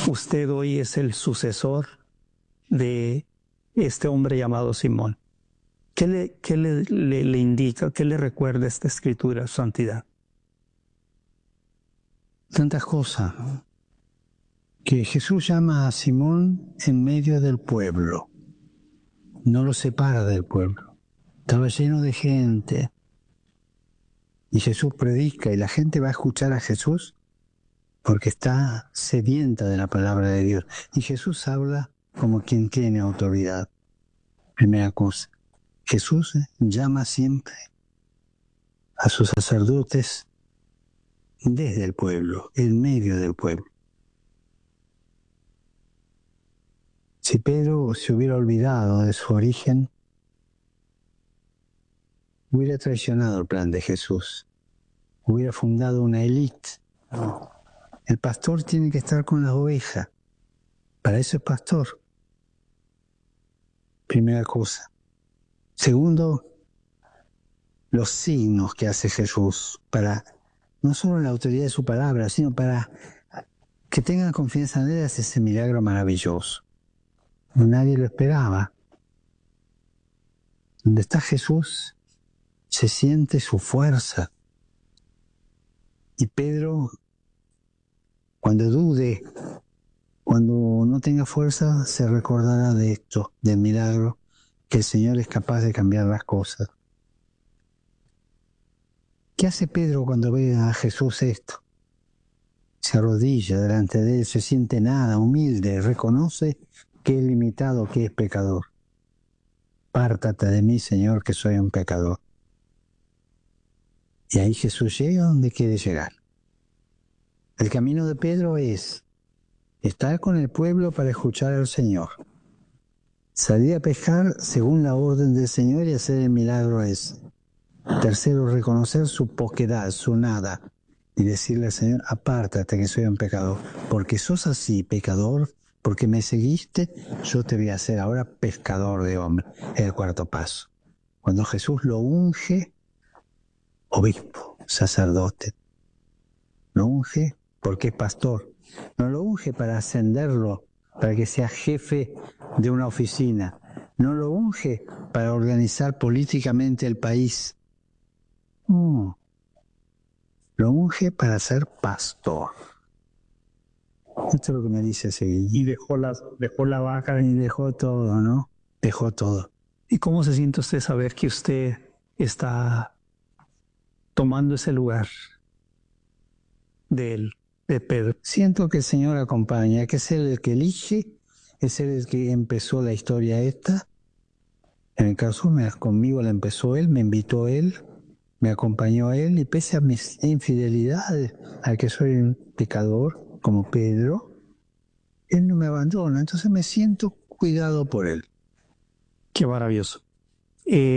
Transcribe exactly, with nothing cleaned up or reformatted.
usted hoy es el sucesor de este hombre llamado Simón. ¿Qué le, qué le, le, le indica, qué le recuerda esta escritura, santidad? Tantas cosas, ¿no? Que Jesús llama a Simón en medio del pueblo, no lo separa del pueblo. Estaba lleno de gente y Jesús predica y la gente va a escuchar a Jesús porque está sedienta de la palabra de Dios. Y Jesús habla como quien tiene autoridad. Primera cosa, Jesús llama siempre a sus sacerdotes desde el pueblo, en medio del pueblo. Si Pedro se hubiera olvidado de su origen, hubiera traicionado el plan de Jesús, hubiera fundado una élite. No. El pastor tiene que estar con las ovejas, para eso es pastor. Primera cosa. Segundo, los signos que hace Jesús para no solo la autoridad de su palabra, sino para que tengan confianza en él, hace ese milagro maravilloso. Nadie lo esperaba. Donde está Jesús, se siente su fuerza. Y Pedro, cuando dude, cuando no tenga fuerza, se recordará de esto, del milagro, que el Señor es capaz de cambiar las cosas. ¿Qué hace Pedro cuando ve a Jesús esto? Se arrodilla delante de él, se siente nada, humilde, reconoce que es limitado, que es pecador. Apártate de mí, Señor, que soy un pecador. Y ahí Jesús llega donde quiere llegar. El camino de Pedro es estar con el pueblo para escuchar al Señor. Salir a pescar según la orden del Señor y hacer el milagro ese. Tercero, reconocer su poquedad, su nada. Y decirle al Señor, apártate que soy un pecador. Porque sos así, pecador, porque me seguiste, yo te voy a hacer ahora pescador de hombres. Es el cuarto paso. Cuando Jesús lo unge, obispo, sacerdote. Lo unge porque es pastor. No lo unge para ascenderlo, para que sea jefe de una oficina. No lo unge para organizar políticamente el país. No. Lo unge para ser pastor. Esto es lo que me dice seguir. Y dejó, las, dejó la vaca. Y dejó todo, ¿no? Dejó todo. ¿Y cómo se siente usted saber que usted está tomando ese lugar de él, de Pedro? Siento que el Señor acompaña, que es Él el que elige, es Él el que empezó la historia esta. En el caso, me, conmigo la empezó Él, me invitó Él, me acompañó Él, y pese a mis infidelidades, al que soy un pecador, como Pedro, Él no me abandona, entonces me siento cuidado por Él. Qué maravilloso. Eh,